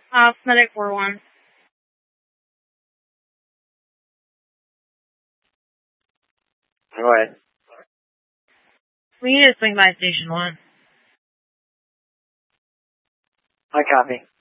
Medic 4-1. Go ahead. We need to swing by Station 1. I copy.